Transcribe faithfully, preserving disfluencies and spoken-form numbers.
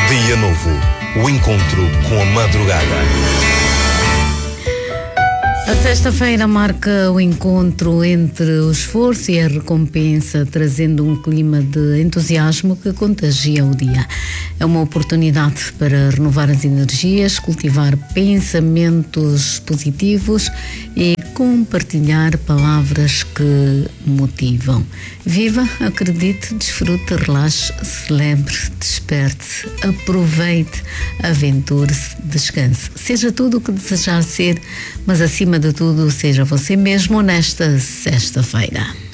Dia novo, o encontro com a madrugada. A sexta-feira marca o encontro entre o esforço e a recompensa, trazendo um clima de entusiasmo que contagia o dia. É uma oportunidade para renovar as energias, cultivar pensamentos positivos e compartilhar palavras que motivam. Viva, acredite, desfrute, relaxe, celebre, desperte, aproveite, aventure-se, descanse. Seja tudo o que desejar ser, mas acima de tudo, seja você mesmo nesta sexta-feira.